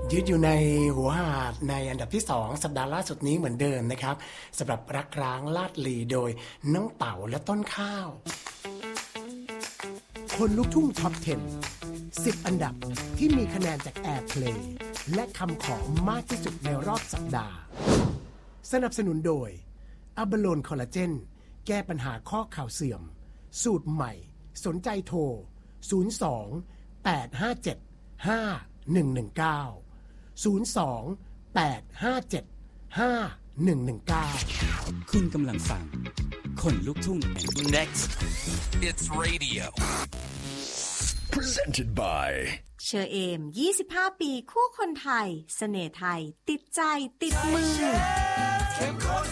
ยืดอยู่ในหัวหาดในอันดับที่2สัปดาห์ล่าสุดนี้เหมือนเดิมนะครับสำหรับรักร้างลาดลีโดยน้องเต๋าและต้นข้าวคนลูกทุ่งท็อป 10 อันดับที่มีคะแนนจากแอร์เพลย์และคำขอมากที่สุดในรอบสัปดาห์สนับสนุนโดยอะบาโลนคอลลาเจนแก้ปัญหาข้อเข่าเสื่อมสูตรใหม่สนใจโทร02 857 5119 02 857 5119 คุณกำลังฟังคนลุกทุ่ง Next it's radio presented by เชอเอม25 ปีคู่คนไทยเสน่ห์ไทยติดใจติดมือ